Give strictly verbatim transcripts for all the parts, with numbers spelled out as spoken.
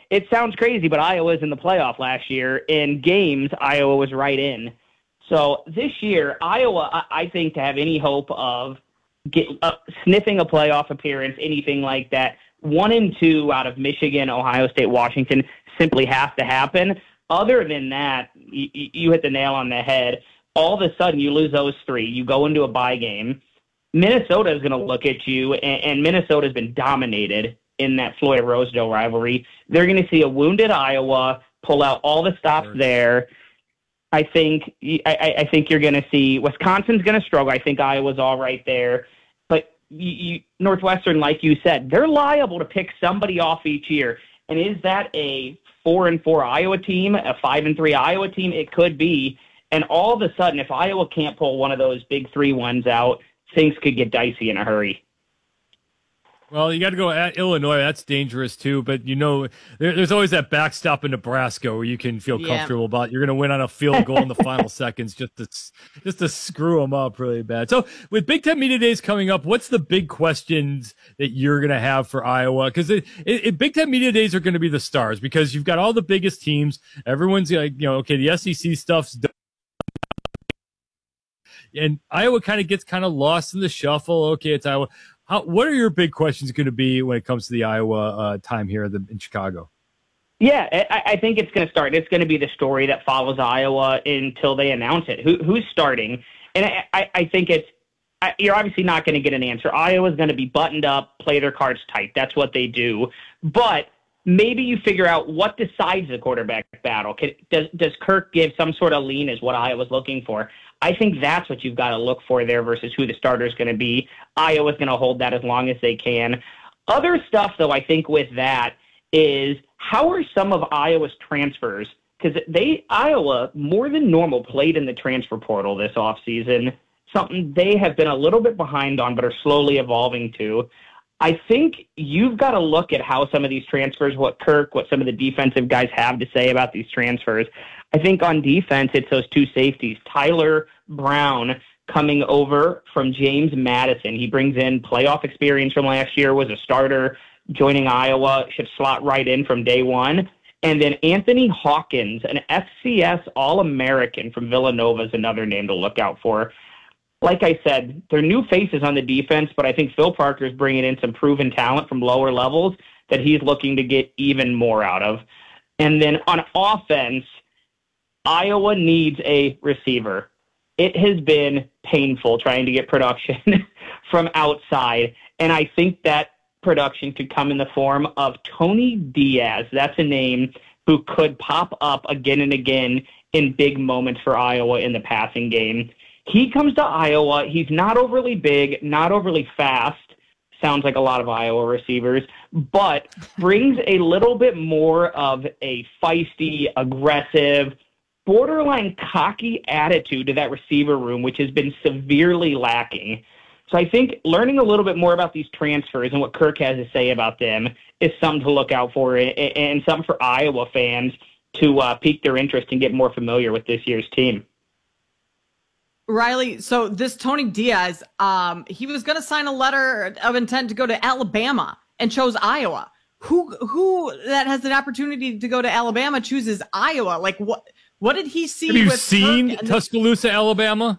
it sounds crazy, but Iowa was in the playoff last year. In games, Iowa was right in. So this year, Iowa, I, I think to have any hope of get, uh, sniffing a playoff appearance, anything like that, one and two out of Michigan, Ohio State, Washington simply has to happen. Other than that, you, you hit the nail on the head. All of a sudden, you lose those three. You go into a bye game. Minnesota is going to look at you, and, and Minnesota has been dominated in that Floyd-Rosedale rivalry. They're going to see a wounded Iowa pull out all the stops there. I think I, I think you're going to see Wisconsin's going to struggle. I think Iowa's all right there. But you, you, Northwestern, like you said, they're liable to pick somebody off each year. And is that a four and four Iowa team, a five and three Iowa team? It could be. And all of a sudden, if Iowa can't pull one of those big three ones out, things could get dicey in a hurry. Well, you got to go at Illinois. That's dangerous too. But you know, there, there's always that backstop in Nebraska where you can feel Yeah. comfortable about you're going to win on a field goal in the final seconds, just to just to screw them up really bad. So, with Big Ten Media Days coming up, what's the big questions that you're going to have for Iowa? Because it, it, it, Big Ten Media Days are going to be the stars because you've got all the biggest teams. Everyone's like, you know, okay, the S E C stuff's done. And Iowa kind of gets kind of lost in the shuffle. Okay, it's Iowa. How, what are your big questions going to be when it comes to the Iowa uh, time here in Chicago? Yeah, I, I think it's going to start. It's going to be the story that follows Iowa until they announce it. Who, who's starting? And I, I, I think it's I, you're obviously not going to get an answer. Iowa's going to be buttoned up, play their cards tight. That's what they do. But maybe you figure out what decides the quarterback battle. Can, does does Kirk give some sort of lean is what Iowa's looking for? I think that's what you've got to look for there versus who the starter is going to be. Iowa's going to hold that as long as they can. Other stuff, though, I think with that is how are some of Iowa's transfers? Because they Iowa, more than normal, played in the transfer portal this offseason, something they have been a little bit behind on but are slowly evolving to. I think you've got to look at how some of these transfers, what Kirk, what some of the defensive guys have to say about these transfers. I think on defense, it's those two safeties. Tyler Brown coming over from James Madison. He brings in playoff experience from last year, was a starter, joining Iowa, should slot right in from day one. And then Anthony Hawkins, an F C S All-American from Villanova, is another name to look out for. Like I said, they're new faces on the defense, but I think Phil Parker's bringing in some proven talent from lower levels that he's looking to get even more out of. And then on offense, Iowa needs a receiver. It has been painful trying to get production from outside, and I think that production could come in the form of Tony Diaz. That's a name who could pop up again and again in big moments for Iowa in the passing game. He comes to Iowa. He's not overly big, not overly fast. Sounds like a lot of Iowa receivers, but brings a little bit more of a feisty, aggressive, borderline cocky attitude to that receiver room, which has been severely lacking. So I think learning a little bit more about these transfers and what Kirk has to say about them is something to look out for and something for Iowa fans to uh, pique their interest and get more familiar with this year's team. Riley, so this Tony Diaz, um, he was going to sign a letter of intent to go to Alabama and chose Iowa. Who who that has an opportunity to go to Alabama chooses Iowa? Like what? What did he see? Have you with seen Kirk? Tuscaloosa, Alabama?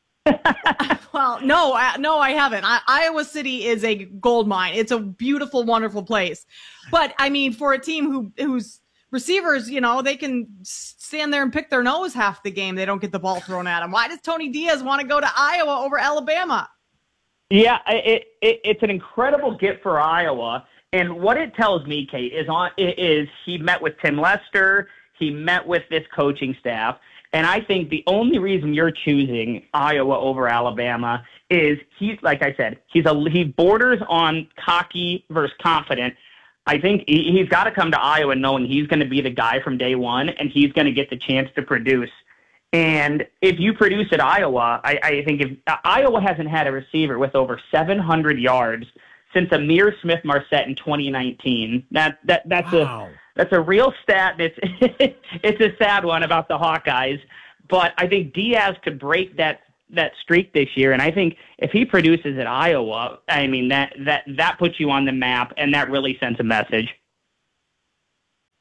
Well, no, I, no, I haven't. I, Iowa City is a gold mine. It's a beautiful, wonderful place. But I mean, for a team who whose receivers, you know, they can stand there and pick their nose half the game. They don't get the ball thrown at them. Why does Tony Diaz want to go to Iowa over Alabama? Yeah, it, it it's an incredible get for Iowa. And what it tells me, Kate, is on is he met with Tim Lester. He met with this coaching staff. And I think the only reason you're choosing Iowa over Alabama is he's, like I said, he's a he borders on cocky versus confident. I think he, he's got to come to Iowa knowing he's going to be the guy from day one, and he's going to get the chance to produce. And if you produce at Iowa, I, I think if uh, Iowa hasn't had a receiver with over seven hundred yards since Amir Smith-Marset in twenty nineteen. That that that's wow. a That's a real stat. It's it's a sad one about the Hawkeyes, but I think Diaz could break that that streak this year. And I think if he produces at Iowa, I mean that that that puts you on the map, and that really sends a message.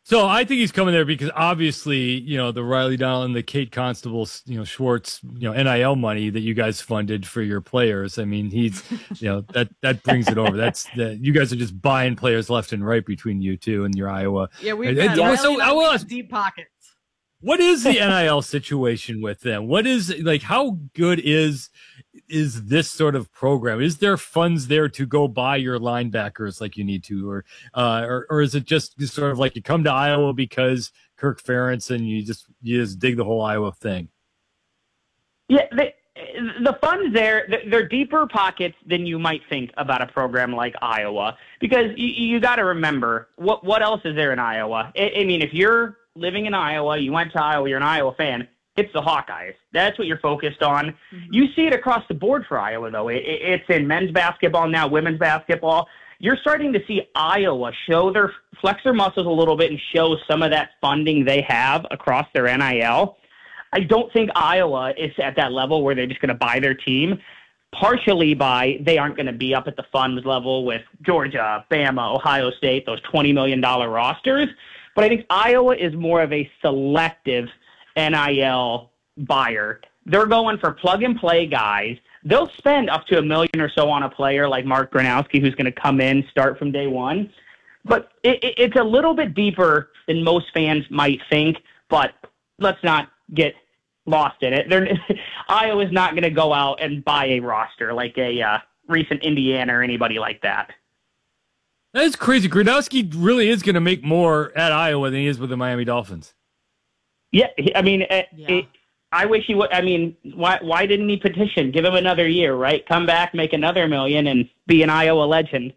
So I think he's coming there because obviously, you know, the Riley Donald and the Kate Constable, you know, Schwartz, you know, N I L money that you guys funded for your players. I mean, he's, you know, that, that brings it over. That's the, you guys are just buying players left and right between you two and your Iowa. Yeah, we've got and, so, I will deep pockets. What is the N I L situation with them? What is like, how good is, is this sort of program? Is there funds there to go buy your linebackers like you need to, or, uh, or, or is it just sort of like you come to Iowa because Kirk Ferentz and you just, you just dig the whole Iowa thing? Yeah. The, the funds there, they're deeper pockets than you might think about a program like Iowa, because you, you got to remember what, what else is there in Iowa? I, I mean, if you're living in Iowa, you went to Iowa, you're an Iowa fan, it's the Hawkeyes. That's what you're focused on. Mm-hmm. You see it across the board for Iowa, though. It, it, it's in men's basketball now, women's basketball. You're starting to see Iowa show their flex their muscles a little bit and show some of that funding they have across their N I L. I don't think Iowa is at that level where they're just going to buy their team, partially by they aren't going to be up at the funds level with Georgia, Bama, Ohio State, those twenty million dollars rosters. But I think Iowa is more of a selective N I L buyer. They're going for plug-and-play guys. They'll spend up to a million or so on a player like Mark Gronowski, who's going to come in, start from day one. But it, it, it's a little bit deeper than most fans might think, but let's not get lost in it. They're, Iowa's not going to go out and buy a roster like a uh, recent Indiana or anybody like that. That is crazy. Gronowski really is going to make more at Iowa than he is with the Miami Dolphins. Yeah, I mean, it, yeah. It, I wish he would. I mean, why why didn't he petition? Give him another year, right? Come back, make another million, and be an Iowa legend.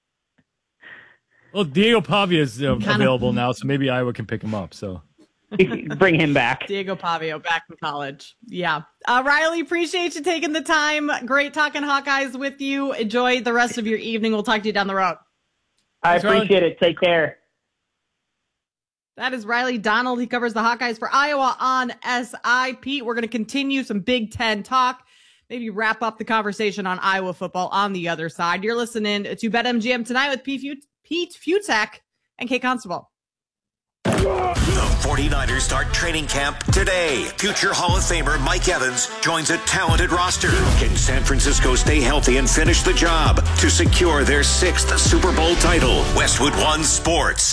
Well, Diego Pavia is uh, available of... now, so maybe Iowa can pick him up. So bring him back. Diego Pavia back from college. Yeah. Uh, Riley, appreciate you taking the time. Great talking Hawkeyes with you. Enjoy the rest of your evening. We'll talk to you down the road. I Thanks, appreciate Riley. It. Take care. That is Riley Donald. He covers the Hawkeyes for Iowa on S I. Pete, we're going to continue some Big Ten talk. Maybe wrap up the conversation on Iowa football on the other side. You're listening to BetMGM Tonight with Pete Fiutak and Kate Constable. The forty-niners start training camp today. Future Hall of Famer Mike Evans joins a talented roster. Can San Francisco stay healthy and finish the job to secure their sixth Super Bowl title? Westwood One Sports.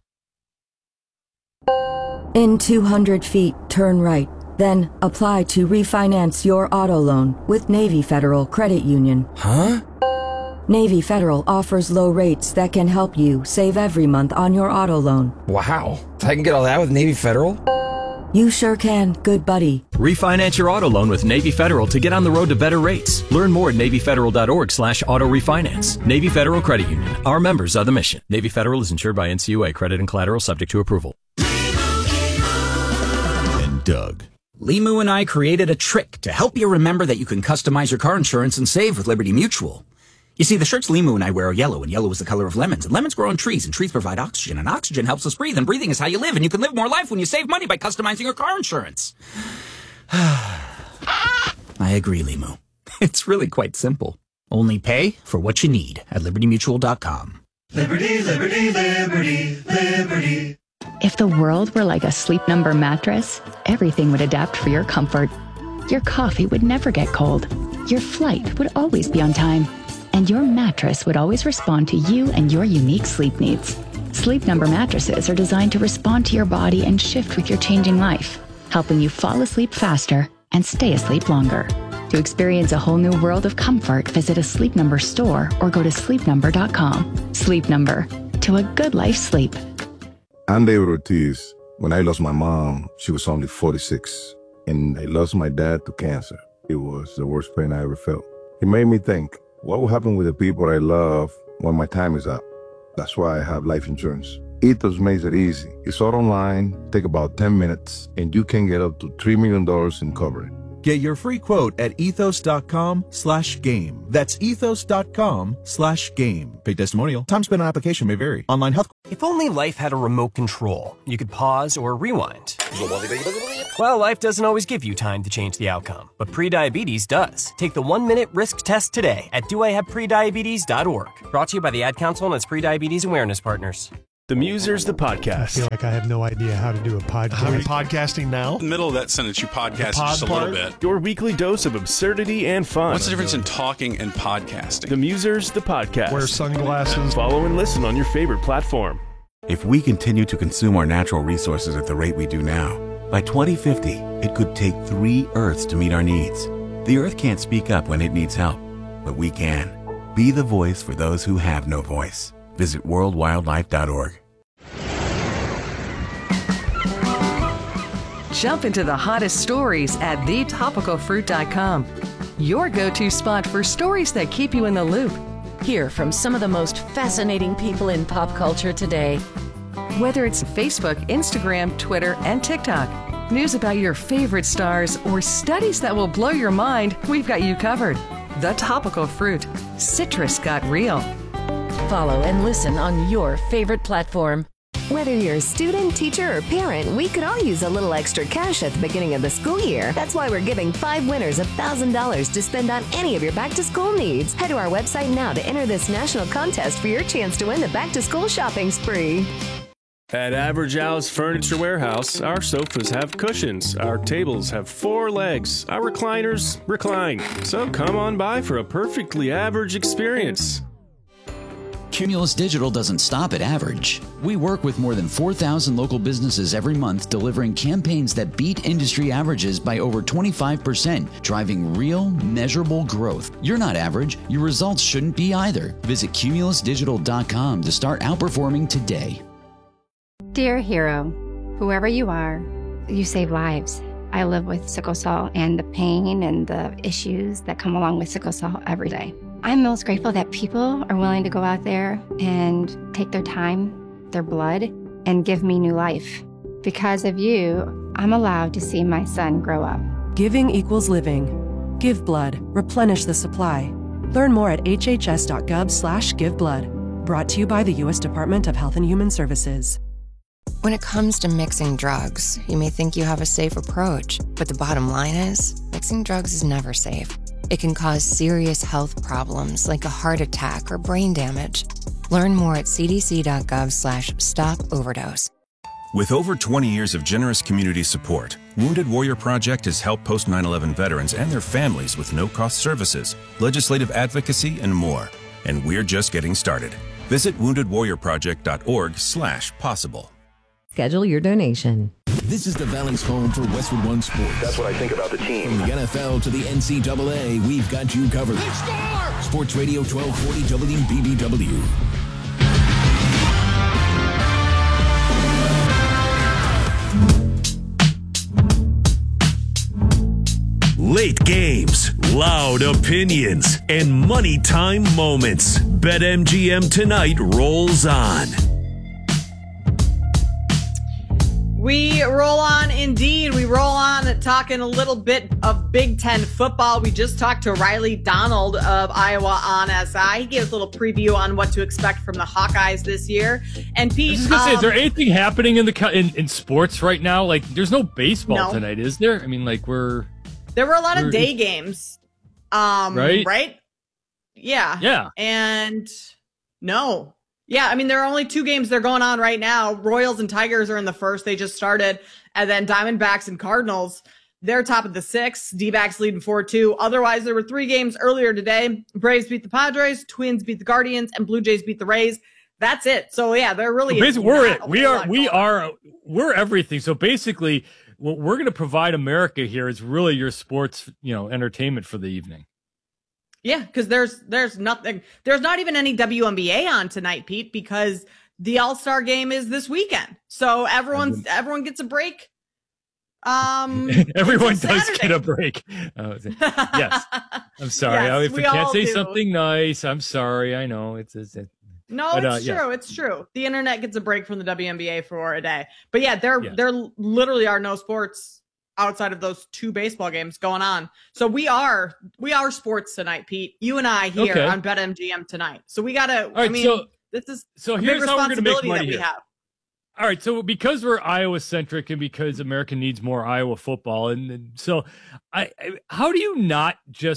In two hundred feet, turn right. Then apply to refinance your auto loan with Navy Federal Credit Union. Huh? Navy Federal offers low rates that can help you save every month on your auto loan. Wow. I can get all that with Navy Federal? You sure can, good buddy. Refinance your auto loan with Navy Federal to get on the road to better rates. Learn more at NavyFederal.org slash auto refinance. Navy Federal Credit Union. Our members are the mission. Navy Federal is insured by N C U A. Credit and collateral subject to approval. And Doug. Limu and I created a trick to help you remember that you can customize your car insurance and save with Liberty Mutual. You see, the shirts Limu and I wear are yellow, and yellow is the color of lemons, and lemons grow on trees, and trees provide oxygen, and oxygen helps us breathe, and breathing is how you live, and you can live more life when you save money by customizing your car insurance. I agree, Limu. It's really quite simple. Only pay for what you need at Liberty Mutual dot com. Liberty, Liberty, Liberty, Liberty. If the world were like a Sleep Number mattress, everything would adapt for your comfort. Your coffee would never get cold. Your flight would always be on time. And your mattress would always respond to you and your unique sleep needs. Sleep Number mattresses are designed to respond to your body and shift with your changing life, helping you fall asleep faster and stay asleep longer. To experience a whole new world of comfort, visit a Sleep Number store or go to sleep number dot com. Sleep Number, to a good life sleep. I'm David Ortiz. When I lost my mom, she was only forty-six. And I lost my dad to cancer. It was the worst pain I ever felt. It made me think, what will happen with the people I love when my time is up? That's why I have life insurance. Ethos makes it easy. It's all online, take about ten minutes, and you can get up to three million dollars in coverage. Get your free quote at ethos.com slash game. That's ethos.com slash game. Paid testimonial. Time spent on application may vary. Online health. If only life had a remote control, you could pause or rewind. Well, life doesn't always give you time to change the outcome, but prediabetes does. Take the one-minute risk test today at do I have prediabetes dot org. Brought to you by the Ad Council and its prediabetes awareness partners. The Musers, the podcast. I feel like I have no idea how to do a podcast. How are you podcasting now? In the middle of that sentence, you podcast just a little bit. Your weekly dose of absurdity and fun. What's the difference in talking and podcasting? The Musers, the podcast. Wear sunglasses. Follow and listen on your favorite platform. If we continue to consume our natural resources at the rate we do now, by twenty fifty, it could take three Earths to meet our needs. The Earth can't speak up when it needs help, but we can. Be the voice for those who have no voice. Visit world wildlife dot org. Jump into the hottest stories at the topical fruit dot com. Your go-to spot for stories that keep you in the loop. Hear from some of the most fascinating people in pop culture today. Whether it's Facebook, Instagram, Twitter, and TikTok, news about your favorite stars, or studies that will blow your mind, we've got you covered. The Topical Fruit. Citrus got real. Follow and listen on your favorite platform. Whether you're a student, teacher, or parent, we could all use a little extra cash at the beginning of the school year. That's why we're giving five winners one thousand dollars to spend on any of your back-to-school needs. Head to our website now to enter this national contest for your chance to win the back-to-school shopping spree. At Average Al's Furniture Warehouse, our sofas have cushions, our tables have four legs, our recliners recline. So come on by for a perfectly average experience. Cumulus Digital doesn't stop at average. We work with more than four thousand local businesses every month, delivering campaigns that beat industry averages by over twenty-five percent, driving real, measurable growth. You're not average. Your results shouldn't be either. Visit cumulus digital dot com to start outperforming today. Dear hero, whoever you are, you save lives. I live with sickle cell and the pain and the issues that come along with sickle cell every day. I'm most grateful that people are willing to go out there and take their time, their blood, and give me new life. Because of you, I'm allowed to see my son grow up. Giving equals living. Give blood. Replenish the supply. Learn more at h h s dot gov slash give blood. Brought to you by the U S Department of Health and Human Services. When it comes to mixing drugs, you may think you have a safe approach, but the bottom line is, mixing drugs is never safe. It can cause serious health problems like a heart attack or brain damage. Learn more at c d c dot gov slash stop overdose. With over twenty years of generous community support, Wounded Warrior Project has helped post nine eleven veterans and their families with no-cost services, legislative advocacy, and more. And we're just getting started. Visit wounded warrior project dot org slash possible. Schedule your donation. This is the Valley's home for Westwood One Sports. That's what I think about the team. From the N F L to the N C double A, we've got you covered. Sports Radio twelve forty W B B W. Late games, loud opinions, and money time moments. BetMGM Tonight rolls on. We roll on indeed. We roll on talking a little bit of Big Ten football. We just talked to Riley Donald of Iowa on S I. He gave us a little preview on what to expect from the Hawkeyes this year. And Pete, I was just gonna um, say, is there anything happening in the in, in sports right now? Like, there's no baseball No. tonight, is there? I mean, like we're there were a lot of we're- day games, um, Right? Right? Yeah. Yeah. And no. Yeah, I mean, there are only two games that are going on right now. Royals and Tigers are in the first. They just started. And then Diamondbacks and Cardinals, they're top of the six. D-backs leading four two. Otherwise, there were three games earlier today. Braves beat the Padres, Twins beat the Guardians, and Blue Jays beat the Rays. That's it. So, yeah, they're really So basically, we're it. We are we are we're everything. So basically, what we're going to provide America here is really your sports, you know, entertainment for the evening. Yeah, because there's there's nothing. There's not even any W N B A on tonight, Pete, because the All-Star game is this weekend. So everyone's everyone gets a break. Um, Everyone until does Saturday. get a break. Oh, yes, I'm sorry. Yes, I, if we I can't all say do. something nice, I'm sorry. I know it's. it's it, No, but, uh, it's yeah. true. It's true. The internet gets a break from the W N B A for a day. But yeah, there Yeah. there literally are no sports outside of those two baseball games going on. So we are we are sports tonight, Pete. You and I here Okay. on BetMGM tonight. So we gotta. All right, I mean, so- this is so a here's big how we're gonna make responsibility money that we here. have. All right, so because we're Iowa centric and because America needs more Iowa football, and, and so I, I, how do you not just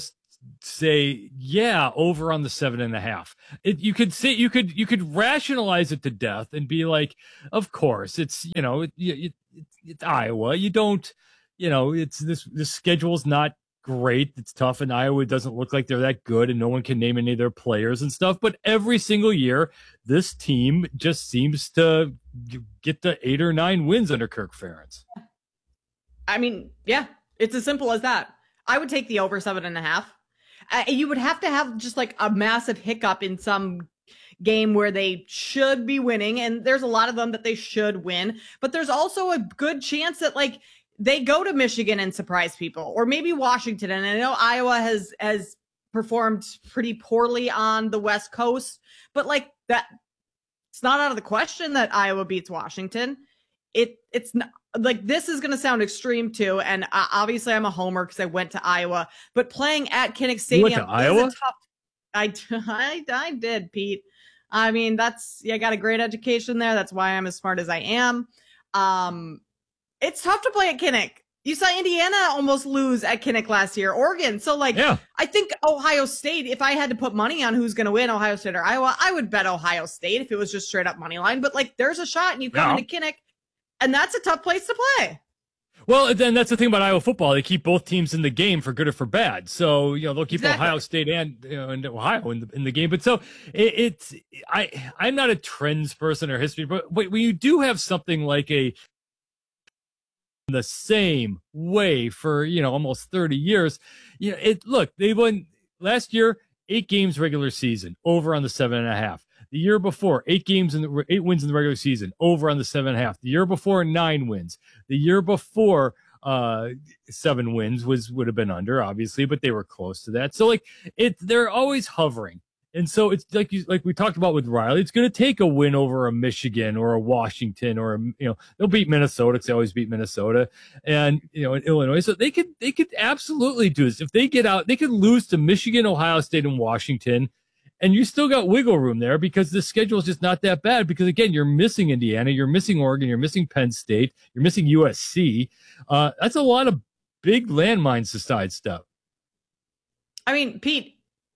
say, yeah, over on the seven and a half. It, you could say, you could, you could rationalize it to death and be like, of course, it's, you know, it, it, it, it's Iowa. You don't, you know, it's this, this schedule's not great. It's tough, and Iowa doesn't look like they're that good, and no one can name any of their players and stuff. But every single year, this team just seems to get the eight or nine wins under Kirk Ferentz. I mean, yeah, it's as simple as that. I would take the over seven and a half. Uh, you would have to have just like a massive hiccup in some game where they should be winning, and there's a lot of them that they should win. But there's also a good chance that like they go to Michigan and surprise people, or maybe Washington. And I know Iowa has has performed pretty poorly on the West Coast, but like that, it's not out of the question that Iowa beats Washington. It it's not like, this is going to sound extreme too, and uh, obviously I'm a homer because I went to Iowa. But playing at Kinnick Stadium, you went to Iowa? Tough, I, I I did, Pete. I mean, that's yeah, I got a great education there. That's why I'm as smart as I am. Um. It's tough to play at Kinnick. You saw Indiana almost lose at Kinnick last year, Oregon. So, like, yeah. I think Ohio State, if I had to put money on who's going to win, Ohio State or Iowa, I would bet Ohio State if it was just straight up money line. But, like, there's a shot, and you come yeah. into Kinnick, and that's a tough place to play. Well, then that's the thing about Iowa football. They keep both teams in the game for good or for bad. So, you know, they'll keep exactly. Ohio State and, you know, and Ohio in the, in the game. But so it, it's, I, I'm not a trends person or history, but, but when you do have something like a, the same way for, you know, almost thirty years. You know, it look, they won last year, eight games regular season, over on the seven and a half. The year before, eight games in the eight wins in the regular season, over on the seven and a half. The year before, nine wins. The year before, uh, seven wins was would have been under, obviously, but they were close to that. So like it, they're always hovering. And so it's like you, like we talked about with Riley, it's going to take a win over a Michigan or a Washington or a, you know, they'll beat Minnesota because they always beat Minnesota and, you know, in Illinois. So they could, they could absolutely do this. If they get out, they could lose to Michigan, Ohio State, and Washington, and you still got wiggle room there because the schedule is just not that bad. Because again, you're missing Indiana, you're missing Oregon, you're missing Penn State, you're missing U S C. Uh, that's a lot of big landmines to sidestep. I mean, Pete,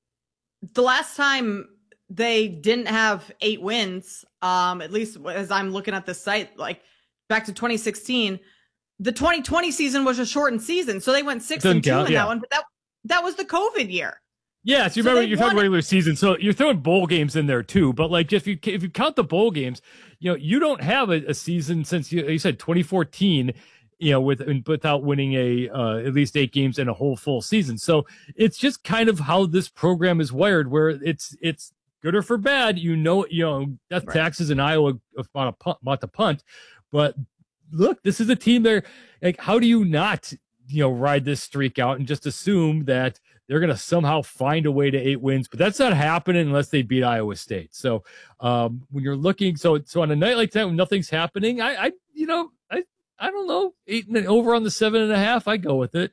the last time they didn't have eight wins, um, at least as I'm looking at this site, like back to twenty sixteen, the twenty twenty season was a shortened season. So they went six and two count, in yeah. that one, but that, that was the COVID year. Yes, you so remember you're talking regular season, so you're throwing bowl games in there too. But like, if you if you count the bowl games, you know you don't have a, a season since you, you said twenty fourteen. You know, with without winning a uh, at least eight games in a whole full season. So it's just kind of how this program is wired, where it's it's good or for bad. You know, you know, death right. taxes in Iowa about a punt, about the punt, but look, this is a team there. Like, how do you not you know ride this streak out and just assume that they're going to somehow find a way to eight wins? But that's not happening unless they beat Iowa State. So um, when you're looking, so so on a night like that when nothing's happening, I, I you know I. I don't know, eight and over on the seven and a half. I go with it.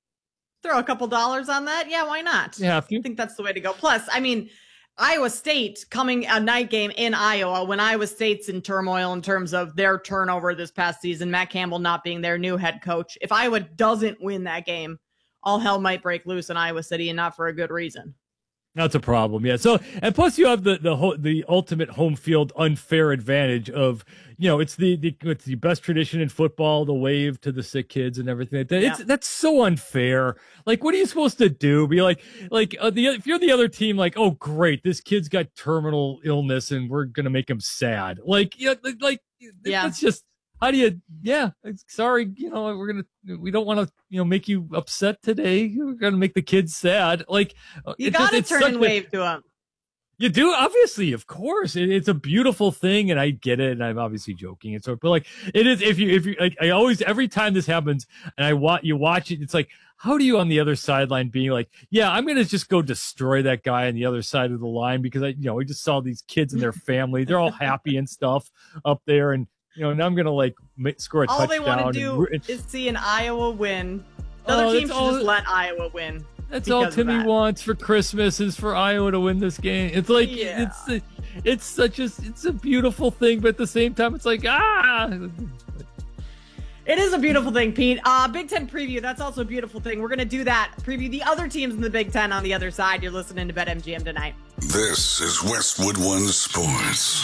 Throw a couple dollars on that. Yeah, why not? You have to. I think that's the way to go. Plus, I mean, Iowa State coming a night game in Iowa when Iowa State's in turmoil in terms of their turnover this past season, Matt Campbell not being their new head coach. If Iowa doesn't win that game, all hell might break loose in Iowa City, and not for a good reason. That's a problem, yeah. So, and plus you have the the whole, the ultimate home field unfair advantage of, you know, it's the, the it's the best tradition in football, the wave to the sick kids and everything like that. Yeah. It's that's so unfair. Like, what are you supposed to do? Be like, like uh, the if you're the other team, like, oh great, this kid's got terminal illness and we're gonna make him sad. Like, yeah, like yeah, it's just. How do you, yeah, sorry, you know, we're going to, we don't want to, you know, make you upset today. We're going to make the kids sad. Like, you got to turn and wave a, to them. You do, obviously, of course. It, it's a beautiful thing, and I get it, and I'm obviously joking. And so, but like, it is, if you, if you, like, I always, every time this happens, and I watch, you watch it, it's like, how do you on the other sideline being like, yeah, I'm going to just go destroy that guy on the other side of the line because I, you know, we just saw these kids and their family. They're all happy and stuff up there, and, you know, now I'm going to like make, score a all touchdown. All they want to do and, is see an Iowa win. The other oh, team should all, just let Iowa win. That's all Timmy that. wants for Christmas is for Iowa to win this game. It's like, yeah. it's it's such a, it's a beautiful thing, but at the same time, it's like, ah. It is a beautiful thing, Pete. Uh, Big Ten preview, that's also a beautiful thing. We're going to do that, preview the other teams in the Big Ten on the other side. You're listening to BetMGM tonight. This is Westwood One Sports.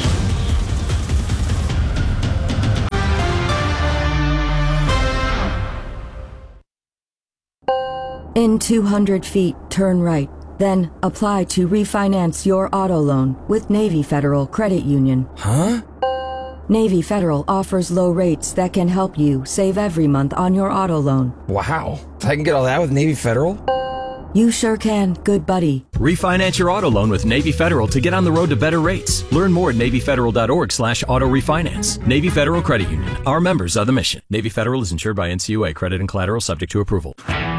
In two hundred feet, turn right. Then apply to refinance your auto loan with Navy Federal Credit Union. Huh? Navy Federal offers low rates that can help you save every month on your auto loan. Wow. I can get all that with Navy Federal? You sure can, good buddy. Refinance your auto loan with Navy Federal to get on the road to better rates. Learn more at NavyFederal.org slash auto refinance. Navy Federal Credit Union. Our members are the mission. Navy Federal is insured by N C U A. Credit and collateral subject to approval.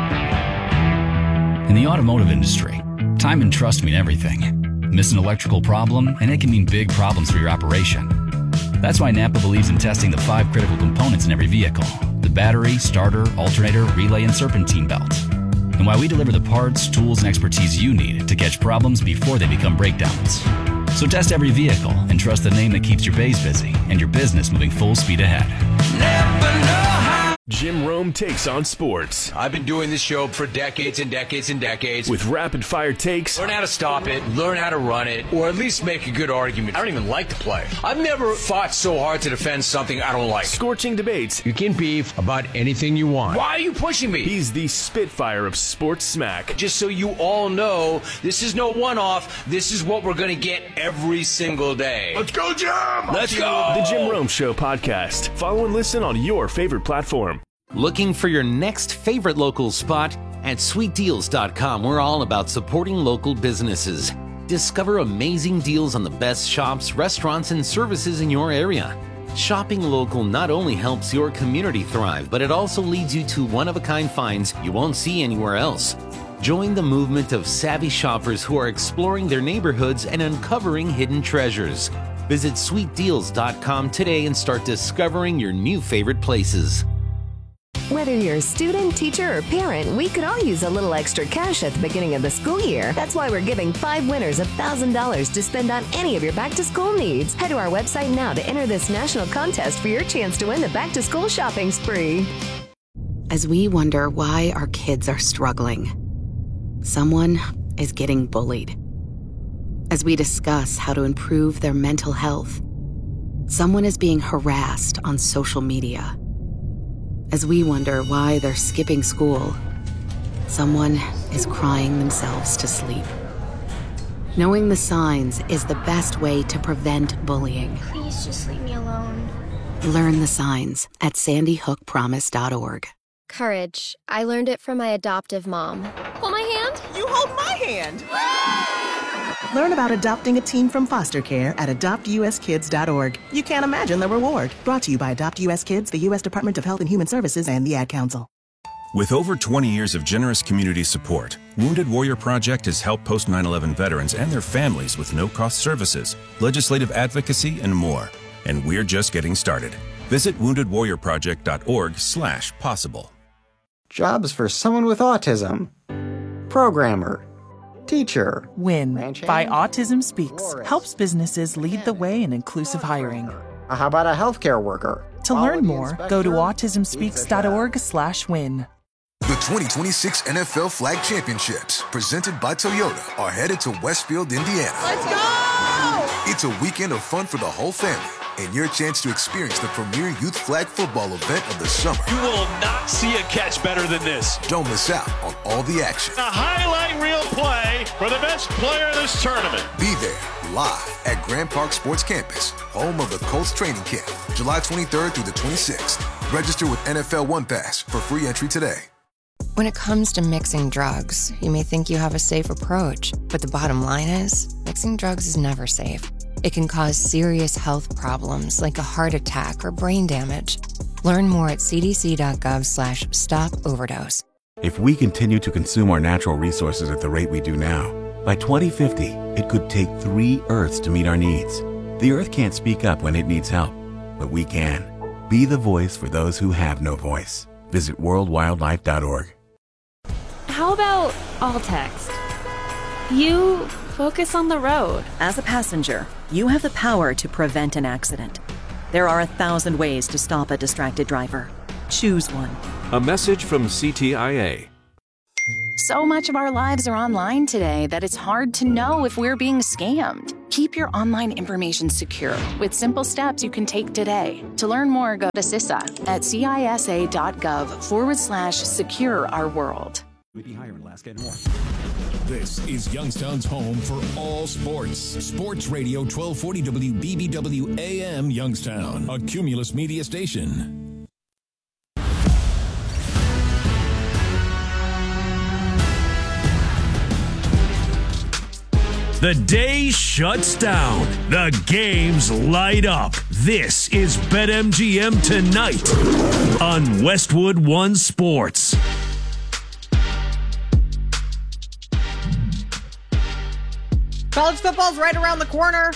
In the automotive industry, time and trust mean everything. Miss an electrical problem, and it can mean big problems for your operation. That's why Napa believes in testing the five critical components in every vehicle: the battery, starter, alternator, relay, and serpentine belt. And why we deliver the parts, tools, and expertise you need to catch problems before they become breakdowns. So test every vehicle and trust the name that keeps your bays busy and your business moving full speed ahead. Never know how. Jim Rome takes on sports. I've been doing this show for decades and decades and decades. With rapid fire takes. Learn how to stop it, learn how to run it, or at least make a good argument. I don't even like to play. I've never fought so hard to defend something I don't like. Scorching debates. You can beef about anything you want. Why are you pushing me? He's the Spitfire of sports smack. Just so you all know, this is no one-off. This is what we're going to get every single day. Let's go, Jim! Let's go! The Jim Rome Show podcast. Follow and listen on your favorite platform. Looking for your next favorite local spot? At sweet deals dot com, we're all about supporting local businesses. Discover amazing deals on the best shops, restaurants, and services in your area. Shopping local not only helps your community thrive, but it also leads you to one-of-a-kind finds you won't see anywhere else. Join the movement of savvy shoppers who are exploring their neighborhoods and uncovering hidden treasures. Visit sweet deals dot com today and start discovering your new favorite places. Whether you're a student, teacher, or parent, we could all use a little extra cash at the beginning of the school year. That's why we're giving five winners one thousand dollars to spend on any of your back-to-school needs. Head to our website now to enter this national contest for your chance to win the back-to-school shopping spree. As we wonder why our kids are struggling, someone is getting bullied. As we discuss how to improve their mental health, someone is being harassed on social media. As we wonder why they're skipping school, someone is crying themselves to sleep. Knowing the signs is the best way to prevent bullying. Please just leave me alone. Learn the signs at sandy hook promise dot org. Courage. I learned it from my adoptive mom. Hold my hand. You hold my hand. Learn about adopting a teen from foster care at adopt u s kids dot org. You can't imagine the reward. Brought to you by Adopt U S Kids, the U S Department of Health and Human Services, and the Ad Council. With over twenty years of generous community support, Wounded Warrior Project has helped post nine eleven veterans and their families with no-cost services, legislative advocacy, and more. And we're just getting started. Visit wounded warrior project dot org slash possible. Jobs for someone with autism. Programmer. Teacher. WIN by Autism Speaks helps businesses lead the way in inclusive hiring. How about a healthcare worker? To learn more, go to autism speaks dot org slash win. The twenty twenty-six N F L Flag Championships, presented by Toyota, are headed to Westfield, Indiana. Let's go! It's a weekend of fun for the whole family, and your chance to experience the premier youth flag football event of the summer. You will not see a catch better than this. Don't miss out on all the action. A highlight reel play for the best player of this tournament. Be there, live at Grand Park Sports Campus, home of the Colts training camp, July twenty-third through the twenty-sixth. Register with N F L One Pass for free entry today. When it comes to mixing drugs, you may think you have a safe approach, but the bottom line is, mixing drugs is never safe. It can cause serious health problems like a heart attack or brain damage. Learn more at c d c dot gov slash stop overdose. If we continue to consume our natural resources at the rate we do now, by twenty fifty, it could take three Earths to meet our needs. The Earth can't speak up when it needs help, but we can. Be the voice for those who have no voice. Visit world wildlife dot org. How about all text? You focus on the road. As a passenger, you have the power to prevent an accident. There are a thousand ways to stop a distracted driver. Choose one. A message from C T I A. So much of our lives are online today that it's hard to know if we're being scammed. Keep your online information secure with simple steps you can take today. To learn more, go to C I S A at cisa.gov forward slash secure our world. Be higher in Alaska and more. This is Youngstown's home for all sports. Sports Radio twelve forty W B B W A M Youngstown, a Cumulus media station. The day shuts down. The games light up. This is BetMGM Tonight on Westwood One Sports. College football's right around the corner.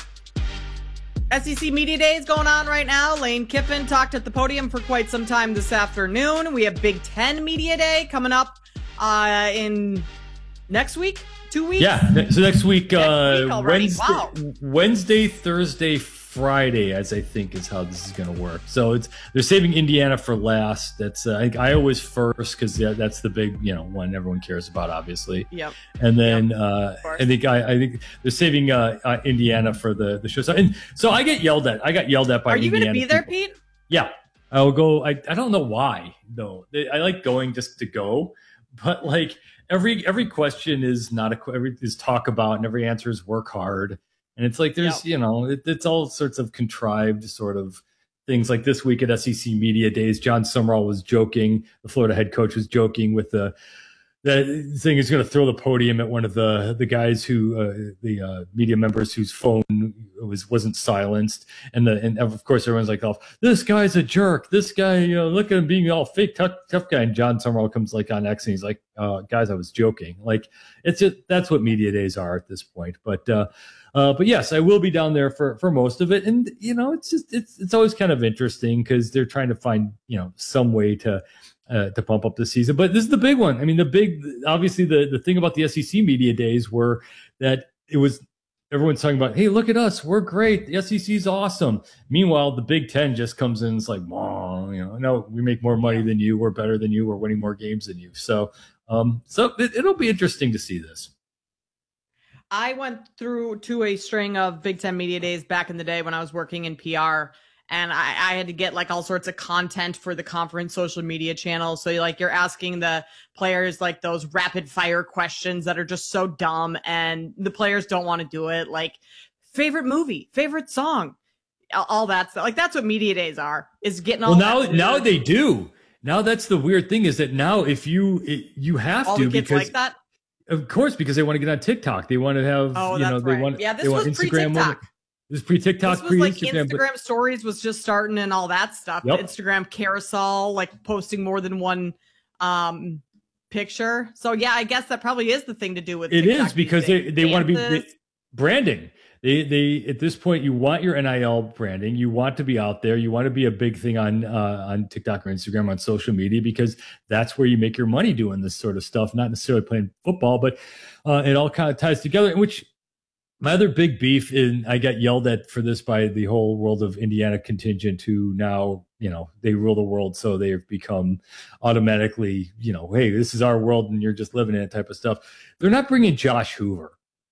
S E C Media Day is going on right now. Lane Kiffin talked at the podium for quite some time this afternoon. We have Big Ten Media Day coming up uh, in next week, two weeks? Yeah, so next week, next uh, week Wednesday, wow. Wednesday, Thursday, Friday, as I think is how this is going to work. So it's they're saving Indiana for last. That's uh, I think Iowa's first because yeah, that's the big you know one everyone cares about, obviously. Yep. And then yep, uh, I think I, I think they're saving uh, uh, Indiana for the the show. So, and so I get yelled at. I got yelled at by. Are you going to be there, people. Pete? Yeah, I'll go. I I don't know why though. I like going just to go, but like every every question is not a every is talk about, and every answer is work hard. And it's like there's, yep. you know, it, it's all sorts of contrived sort of things. Like this week at S E C Media Days, John Summerall was joking. The Florida head coach was joking with the the thing is going to throw the podium at one of the the guys who uh, the uh, media members whose phone was wasn't silenced. And the and of course everyone's like, oh, this guy's a jerk. This guy, you know, look at him being all fake tough, tough guy. And John Summerall comes like on X and he's like, uh, guys, I was joking. Like it's just that's what media days are at this point. But uh, uh, but yes, I will be down there for for most of it. And you know, it's just it's it's always kind of interesting because they're trying to find you know some way to. Uh, to pump up the season. But this is the big one. I mean, the big, obviously the, the thing about the S E C Media Days were that it was, everyone's talking about, hey, look at us. We're great. The S E C is awesome. Meanwhile, the Big Ten just comes in and it's like, oh, you know, no, we make more money than you. We're better than you. We're winning more games than you. So, um, so it, it'll be interesting to see this. I went through to a string of Big Ten Media Days back in the day when I was working in P R. And I, I had to get like all sorts of content for the conference social media channels. So like you're asking the players like those rapid fire questions that are just so dumb and the players don't want to do it. Like favorite movie, favorite song, all that stuff. Like that's what media days are, is getting all well, now, that now they do. Now that's the weird thing is that now if you, it, you have all to, the kids because like that. Of course, because they want to get on TikTok. They want to have, oh, you know, they right. want, yeah, this they was want Instagram. pre-TikTok. This was pre-TikTok, This was like pre-Instagram. Instagram but, stories was just starting and all that stuff. Yep. Instagram carousel, like posting more than one um, picture. So yeah, I guess that probably is the thing to do with it TikTok is because they, they want to be they, branding. They they at this point you want your N I L branding. You want to be out there. You want to be a big thing on uh, on TikTok or Instagram, on social media, because that's where you make your money doing this sort of stuff. Not necessarily playing football, but uh, it all kind of ties together. Which my other big beef, and I got yelled at for this by the whole world of Indiana contingent, who now, you know, they rule the world. So they've become automatically, you know, hey, this is our world and you're just living in it type of stuff. They're not bringing Josh Hoover.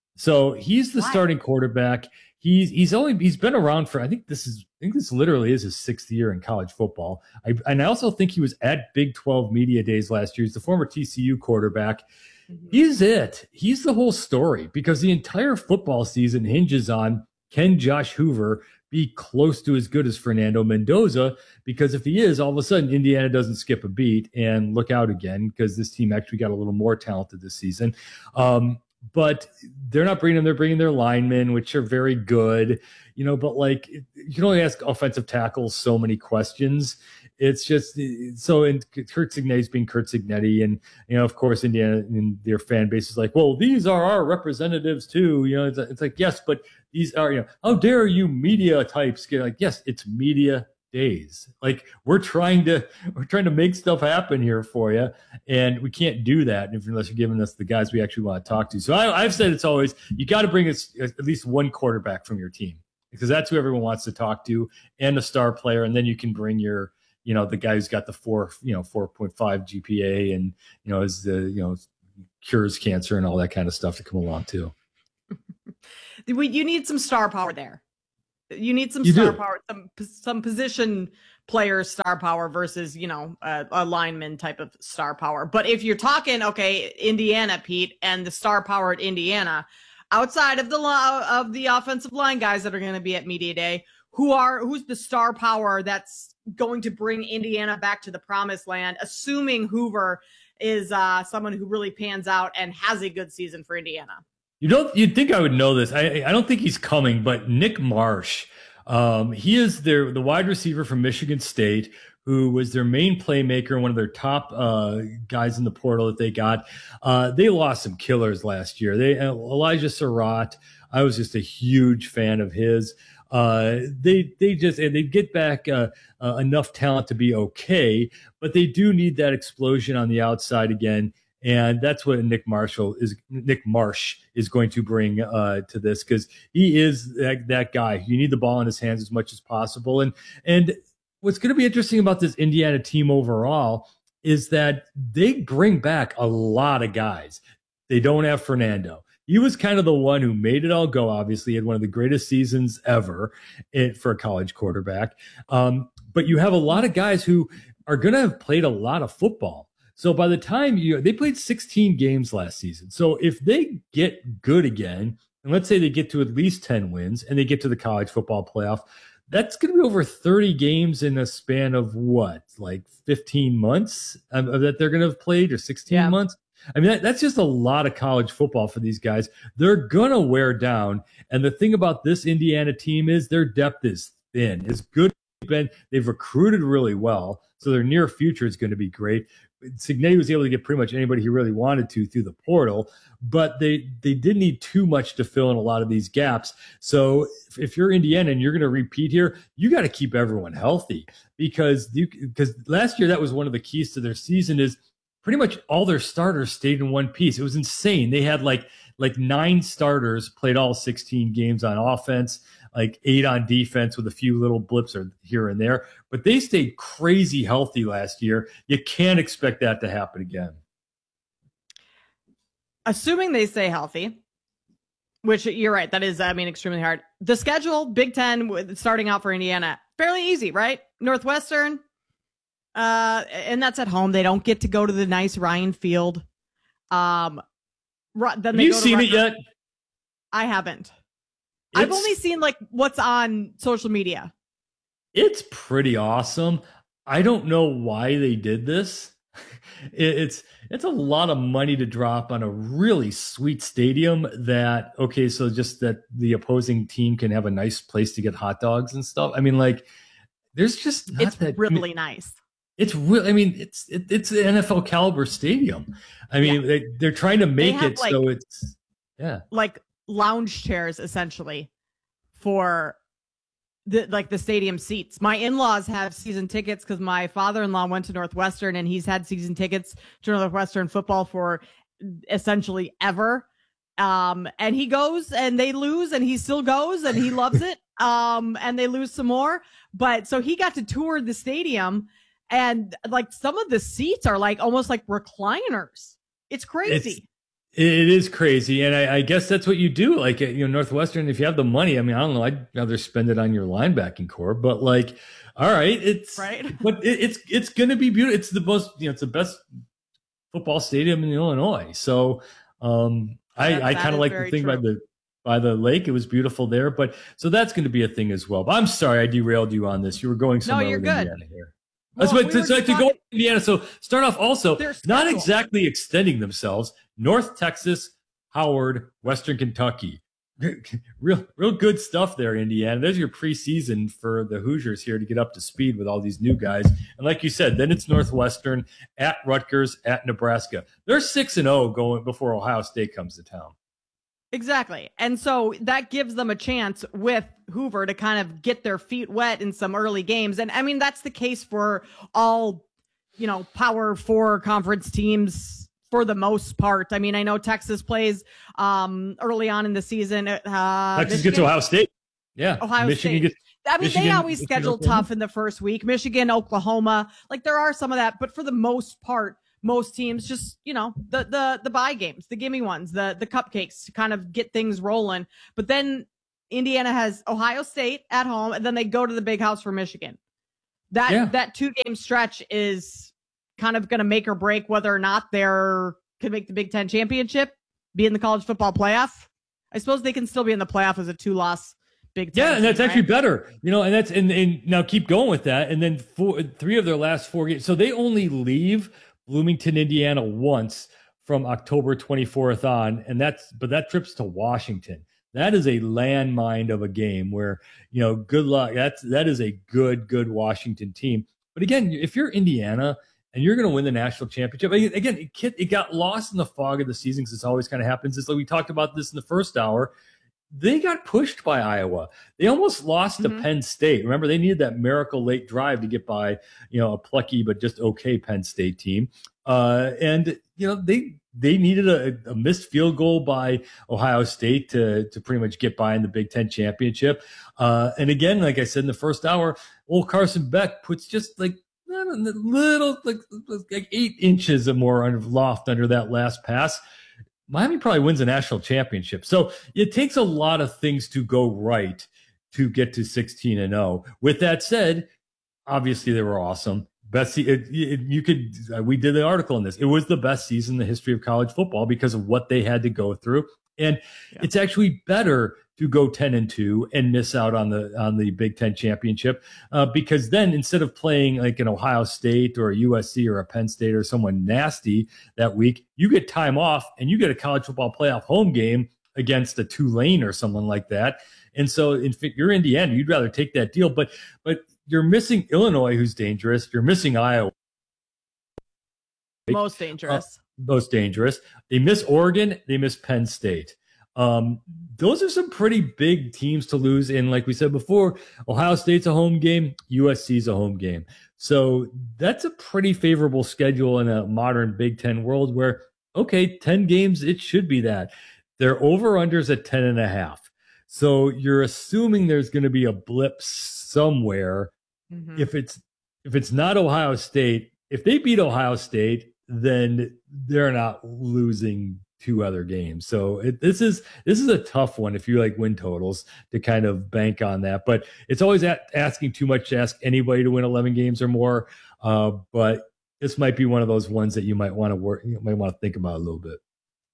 So he's the Why? starting quarterback. He's, he's only, he's been around for, I think this is, I think this literally is his sixth year in college football. I, and I also think he was at Big twelve Media Days last year. He's the former T C U quarterback. He's it. He's the whole story, because the entire football season hinges on, can Josh Hoover be close to as good as Fernando Mendoza? Because if he is, all of a sudden Indiana doesn't skip a beat, and look out again, because this team actually got a little more talented this season. Um, but they're not bringing them. They're bringing their linemen, which are very good, you know, but like, you can only ask offensive tackles so many questions. It's just so, and Kurt Cignetti's being Kurt Cignetti, and you know, of course, Indiana and their fan base is like, well, these are our representatives too. You know, it's, it's like, yes, but these are, you know, how dare you media types get like, yes, it's media days. Like we're trying to, we're trying to make stuff happen here for you, and we can't do that unless you're giving us the guys we actually want to talk to. So I, I've said it's always, you got to bring us at least one quarterback from your team. because that's who everyone wants to talk to, and a star player. And then you can bring your, you know, the guy who's got the four, you know, four point five G P A and, you know, is the, you know, cures cancer and all that kind of stuff to come along too. You need some star power there. You need some You star do. power, some some position player star power versus, you know, a, a lineman type of star power. But if you're talking, okay, Indiana, Pete, and the star power at Indiana, outside of the lo- of the offensive line guys that are going to be at media day, who are who's the star power that's going to bring Indiana back to the promised land, assuming Hoover is uh, someone who really pans out and has a good season for Indiana? You don't, you'd think I would know this. I, I don't think he's coming, but Nick Marsh, um, he is their, the wide receiver from Michigan State, who was their main playmaker, one of their top uh, guys in the portal that they got. Uh, they lost some killers last year. They uh, Elijah Surratt, I was just a huge fan of his. Uh, they they just and they get back uh, uh, enough talent to be okay, but they do need that explosion on the outside again. And that's what Nick Marshall is. Nick Marsh is going to bring uh, to this, because he is that, that guy. You need the ball in his hands as much as possible. And and what's going to be interesting about this Indiana team overall is that they bring back a lot of guys. They don't have Fernando. He was kind of the one who made it all go. Obviously, he had one of the greatest seasons ever in, for a college quarterback. Um, but you have a lot of guys who are going to have played a lot of football. So by the time you, they played sixteen games last season. So if they get good again, and let's say they get to at least ten wins and they get to the college football playoff, that's going to be over thirty games in a span of what, like fifteen months um, that they're going to have played, or sixteen Yeah. months. I mean, that, that's just a lot of college football for these guys. They're going to wear down. And the thing about this Indiana team is their depth is thin. It's good. Been, they've recruited really well. So their near future is going to be great. Cignetti was able to get pretty much anybody he really wanted to through the portal, but they they did need too much to fill in a lot of these gaps. So if, if you're Indiana and you're going to repeat here, you got to keep everyone healthy, because you because last year that was one of the keys to their season is pretty much all their starters stayed in one piece. It was insane. They had like like nine starters played all sixteen games on offense, like eight on defense with a few little blips or here and there. But they stayed crazy healthy last year. You can't expect that to happen again. Assuming they stay healthy, which you're right, that is, I mean, extremely hard. The schedule, Big Ten, with- starting out for Indiana, fairly easy, right? Northwestern, uh, and that's at home. They don't get to go to the nice Ryan Field. Um, ru- then Have they you go to seen it Rutgers. yet? I haven't. I've It's- only seen like what's on social media. It's pretty awesome. I don't know why they did this. It- It's it's a lot of money to drop on a really sweet stadium that, okay, so just that the opposing team can have a nice place to get hot dogs and stuff. I mean, like, there's just not It's that really nice. It's real. I mean, it's it, it's an N F L caliber stadium. I mean, they, they're trying to make have, it like- so it's yeah. Like lounge chairs essentially for the like the stadium seats. My in-laws have season tickets because my father-in-law went to Northwestern and he's had season tickets to Northwestern football for essentially ever. Um, and he goes and they lose and he still goes and he loves it. Um, and they lose some more. But so he got to tour the stadium, and like some of the seats are like almost like recliners. It's crazy. It is crazy, and I, I guess that's what you do. Like, you know, Northwestern, if you have the money, I mean, I don't know, I'd rather spend it on your linebacking core, but like, all right, it's right, but it, it's it's going to be beautiful. It's the most, you know, it's the best football stadium in Illinois. So, um, I That- I that kind of is like the very thing by true. the by the lake. It was beautiful there, but so that's going to be a thing as well. But I'm sorry, I derailed you on this. You were going somewhere you're with good. Indiana here. Well, That's what we to, were so just to go talking- to Indiana. So start off also Their not schedule. exactly extending themselves. North Texas, Howard, Western Kentucky. Real, real good stuff there, Indiana. There's your preseason for the Hoosiers here to get up to speed with all these new guys. And like you said, then it's Northwestern, at Rutgers, at Nebraska. They're six and zero going before Ohio State comes to town. Exactly. And so that gives them a chance with Hoover to kind of get their feet wet in some early games. And I mean, that's the case for all, you know, Power Four conference teams for the most part. I mean, I know Texas plays um, early on in the season. Uh, Texas Michigan- gets Ohio State. Yeah, Ohio Michigan State. Gets, I mean, Michigan, they always schedule tough in the first week. Michigan, Oklahoma, like there are some of that, but for the most part, most teams just, you know, the the the bye games, the gimme ones, the the cupcakes to kind of get things rolling. But then Indiana has Ohio State at home, and then they go to the big house for Michigan. That Yeah. that two game stretch is kind of going to make or break whether or not they're could make the Big Ten championship, be in the college football playoff. I suppose they can still be in the playoff as a two loss Big Ten. Yeah, and that's team, actually right? better, you know. And that's and, and now keep going with that. And then four, three of their last four games, so they only leave Bloomington, Indiana, once from October twenty-fourth on, and that's but that trip's to Washington. That is a landmine of a game where, you know, good luck. That's that is a good good Washington team. But again, if you're Indiana and you're going to win the national championship, again, it, it got lost in the fog of the season because this always kind of happens. It's like we talked about this in the first hour. They got pushed by Iowa. They almost lost Mm-hmm. to Penn State. Remember, they needed that miracle late drive to get by, you know, a plucky but just okay Penn State team. Uh, and, you know, they they needed a, a missed field goal by Ohio State to, to pretty much get by in the Big Ten championship. Uh, and again, like I said in the first hour, old Carson Beck puts just like a little, like, like eight inches or more under loft under that last pass. Miami probably wins a national championship. So it takes a lot of things to go right to get to sixteen and oh. With that said, obviously they were awesome. Best, it, it, you could, uh, we did the article on this. It was the best season in the history of college football because of what they had to go through. And yeah. It's actually better to go ten and two and miss out on the on the Big Ten championship uh, because then instead of playing like an Ohio State or a U S C or a Penn State or someone nasty that week, you get time off and you get a college football playoff home game against a Tulane or someone like that. And so if you're Indiana, you'd rather take that deal. But but you're missing Illinois, who's dangerous. You're missing Iowa. Most dangerous. Uh, most dangerous. They miss Oregon. They miss Penn State. Um, those are some pretty big teams to lose. And like we said before, Ohio State's a home game. U S C's a home game. So that's a pretty favorable schedule in a modern Big Ten world where, okay, ten games, it should be that. Their over-unders at ten and a half. So you're assuming there's going to be a blip somewhere. Mm-hmm. If it's if it's not Ohio State, if they beat Ohio State, then they're not losing two other games. So it, this is this is a tough one if you like win totals to kind of bank on that. But it's always at, asking too much to ask anybody to win eleven games or more. Uh, but this might be one of those ones that you might want to work. You might want to think about a little bit.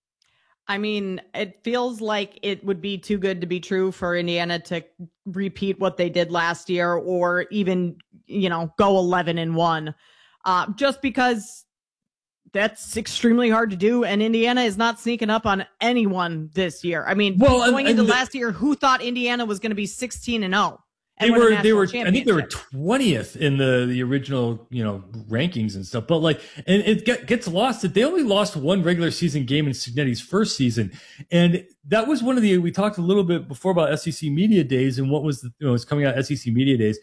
I mean, it feels like it would be too good to be true for Indiana to repeat what they did last year or even, you know, go eleven and one, uh, just because that's extremely hard to do. And Indiana is not sneaking up on anyone this year. I mean, well, going and, and into the, last year, who thought Indiana was going to be sixteen and oh? They were, they were, I think they were twentieth in the, the original, you know, rankings and stuff. But like, and it get, gets lost that they only lost one regular season game in Cignetti's first season. And that was one of the, we talked a little bit before about S E C Media Days and what was, the, you know, was coming out S E C Media Days.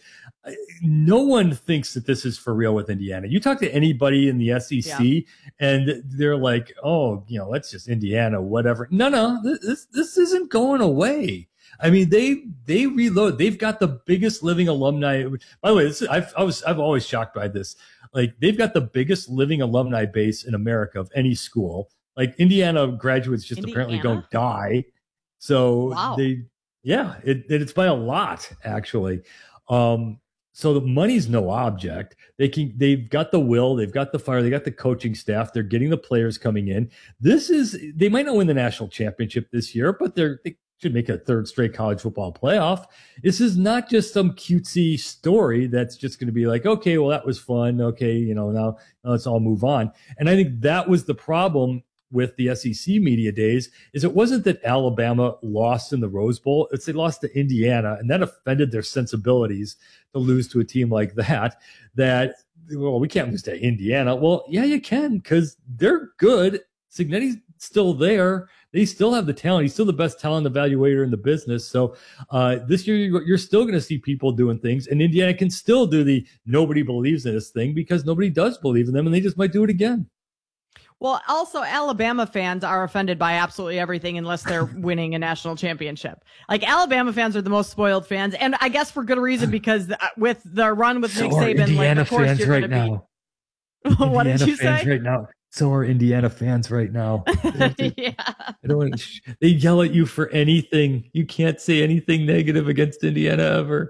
No one thinks that this is for real with Indiana. You talk to anybody in the S E C yeah. and they're like, oh, you know, that's just Indiana, whatever. No, no, this, this isn't going away. I mean, they they reload. They've got the biggest living alumni. By the way, this is, I've I was I've always shocked by this. Like they've got the biggest living alumni base in America of any school. Like Indiana graduates just Indiana? apparently don't die. So wow. they yeah, it, it it's by a lot actually. Um, so the money's no object. They can they've got the will, they've got the fire, they got the coaching staff. They're getting the players coming in. This is they might not win the national championship this year, but they're they, should make a third straight college football playoff. This is not just some cutesy story that's just going to be like, okay, well, that was fun. Okay, you know, now, now let's all move on. And I think that was the problem with the S E C Media Days is it wasn't that Alabama lost in the Rose Bowl. It's they lost to Indiana, and that offended their sensibilities to lose to a team like that, that, well, we can't lose to Indiana. Well, yeah, you can because they're good. Cignetti's still there. They still have the talent. He's still the best talent evaluator in the business. So uh, this year, you're still going to see people doing things. And Indiana can still do the nobody believes in this thing because nobody does believe in them, and they just might do it again. Well, also Alabama fans are offended by absolutely everything unless they're winning a national championship. Like Alabama fans are the most spoiled fans, and I guess for good reason because with the run with so Nick Saban, Indiana like of course fans you're right going to now. be. What Indiana did you fans say? Right now. So are Indiana fans right now. Yeah. I don't want to, they yell at you for anything. You can't say anything negative against Indiana ever.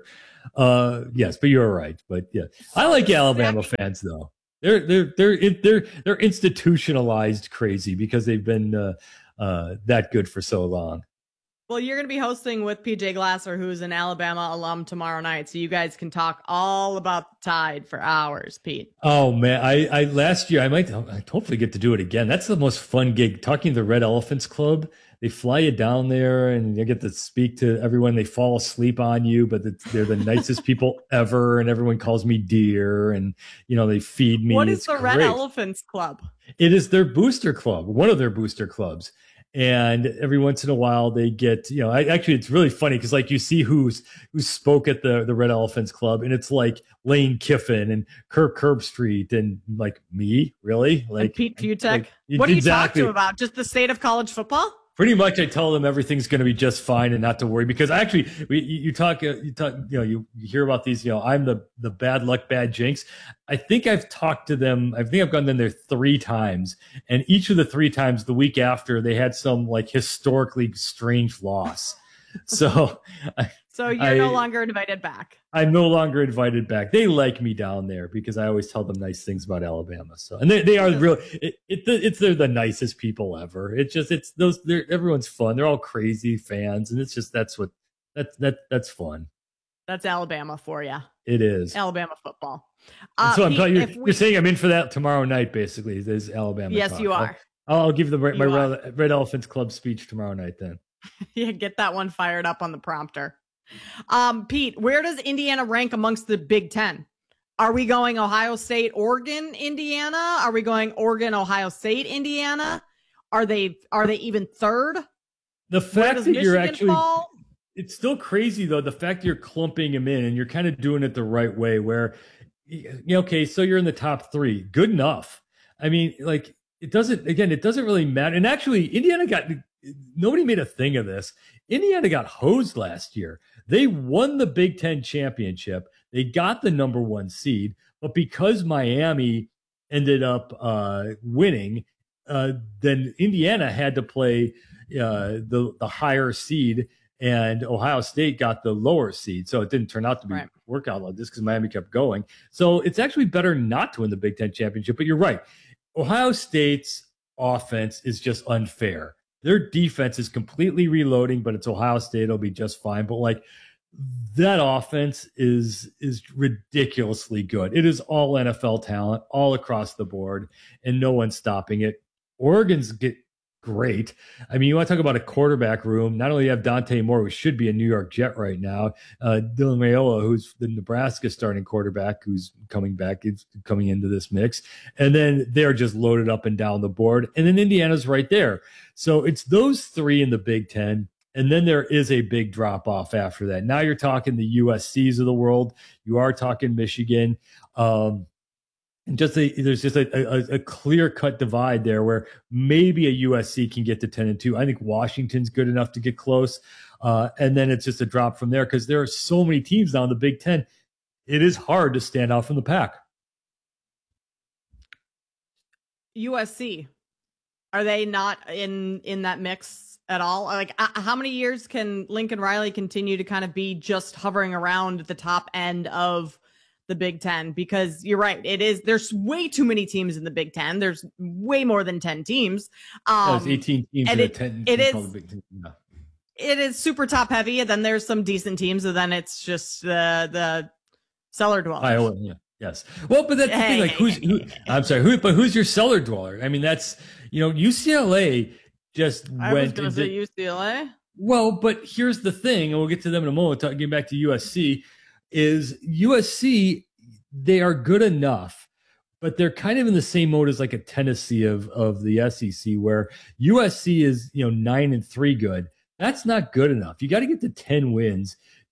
Uh, yes, but you're right. But yeah, I like Alabama fans though. They're they're they're they're they're institutionalized crazy because they've been uh, uh, that good for so long. Well, you're going to be hosting with P J Glasser, who's an Alabama alum, tomorrow night, so you guys can talk all about the Tide for hours, Pete. Oh man, I, I last year I might I hopefully get to do it again. That's the most fun gig. Talking to the Red Elephants Club, they fly you down there and you get to speak to everyone. They fall asleep on you, but they're the nicest people ever, and everyone calls me dear, and you know they feed me. What is it's the great. Red Elephants Club? It is their booster club, one of their booster clubs. And every once in a while they get, you know, I, actually it's really funny because like you see who's who spoke at the, the Red Elephants Club, and it's like Lane Kiffin and Kirk Herbstreit and like me, really? Like and Pete Putek. Like, what do you exactly. talk to about? Just the state of college football? Pretty much, I tell them everything's going to be just fine and not to worry because actually, we, you, you talk, uh, you talk, you know, you, you hear about these. You know, I'm the the bad luck, bad jinx. I think I've talked to them. I think I've gone in there three times, and each of the three times, the week after, they had some like historically strange loss. So, I, so you're I, no longer invited back. I'm no longer invited back. They like me down there because I always tell them nice things about Alabama. So, and they, they are real. It, it, it's they're the nicest people ever. It's just it's those. They're everyone's fun. They're all crazy fans, and it's just that's what that's that that's fun. That's Alabama for you. It is Alabama football. Uh, so I'm Pete, telling you, we, you're saying I'm in for that tomorrow night. Basically, there's Alabama. Yes, talk. you are. I'll, I'll give the my You Red, Red Elephants Club speech tomorrow night. Then yeah, get that one fired up on the prompter. Um, Pete, where does Indiana rank amongst the Big Ten? Are we going Ohio State, Oregon, Indiana? Are we going Oregon, Ohio State, Indiana? Are they are they even third? The fact that you're actually fall? It's still crazy though. The fact that you're clumping them in and you're kind of doing it the right way where, you know, okay, so you're in the top three. Good enough. I mean, like it doesn't, again, it doesn't really matter. And actually Indiana got, nobody made a thing of this. Indiana got hosed last year. They won the Big Ten championship. They got the number one seed, but because Miami ended up uh, winning, uh, then Indiana had to play uh, the, the higher seed, and Ohio State got the lower seed. So it didn't turn out to be right. work out like this because Miami kept going. So it's actually better not to win the Big Ten championship, but you're right. Ohio State's offense is just unfair. Their defense is completely reloading, but it's Ohio State. It'll be just fine. But like that offense is is ridiculously good. It is all N F L talent all across the board, and no one's stopping it. Oregon's get great. I mean, you want to talk about a quarterback room. Not only do you have Dante Moore, who should be a New York Jet right now, uh, Dylan Raiola, who's the Nebraska starting quarterback, who's coming back, is coming into this mix. And then they're just loaded up and down the board. And then Indiana's right there. So it's those three in the Big Ten. And then there is a big drop off after that. Now you're talking the U S Cs of the world. You are talking Michigan. Um, And just a, there's just a, a, a clear-cut divide there where maybe a U S C can get to ten and two. I think Washington's good enough to get close. Uh, and then it's just a drop from there because there are so many teams now in the Big Ten. It is hard to stand out from the pack. U S C, are they not in, in that mix at all? Like, uh, how many years can Lincoln Riley continue to kind of be just hovering around the top end of the Big Ten? Because you're right, it is, there's way too many teams in the Big Ten. There's way more than ten teams. Um, yeah, there's eighteen teams and in it, a ten. It is, the Big Ten. No. It is super top heavy, and then there's some decent teams, and then it's just the the cellar dwellers. Iowa, yeah, yes. Well, but that's the thing. Like, who's? Who, I'm sorry, who? But who's your cellar dweller? I mean, that's you know, U C L A just I went. was going to say U C L A. Well, but here's the thing, and we'll get to them in a moment. Getting back to U S C. Is U S C, they are good enough, but they're kind of in the same mode as like a Tennessee of, of the S E C, where U S C is, you know, nine and three good. That's not good enough. You got to get to ten wins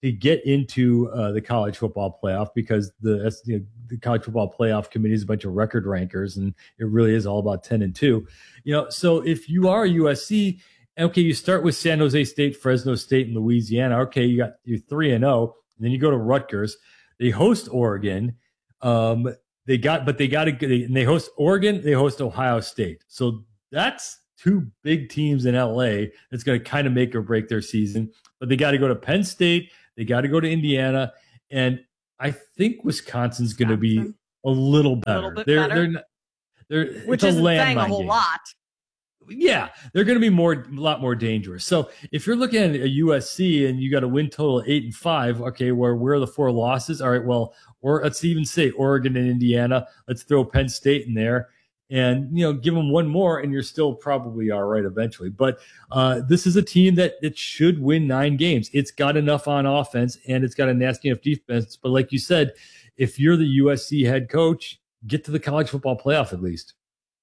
to get into uh, the college football playoff, because the, you know, the college football playoff committee is a bunch of record rankers, and it really is all about ten and two. You know, so if you are U S C, okay, you start with San Jose State, Fresno State, and Louisiana. Okay, you got you're three and zero, and then you go to Rutgers. They host Oregon. Um, they got, but they got to they, and they host Oregon. They host Ohio State. So that's two big teams in L A that's going to kind of make or break their season. But they got to go to Penn State. They got to go to Indiana, and I think Wisconsin's going to be a little better. A little bit they're, better. They're not, they're, Which it's isn't a saying a landmine whole game. lot. Yeah, they're going to be more, a lot more dangerous. So if you're looking at a U S C and you got a win total of eight and five, okay, where where are the four losses? All right, well, or let's even say Oregon and Indiana. Let's throw Penn State in there, and you know, give them one more, and you're still probably all right eventually. But uh, this is a team that it should win nine games. It's got enough on offense, and it's got a nasty enough defense. But like you said, if you're the U S C head coach, get to the college football playoff at least.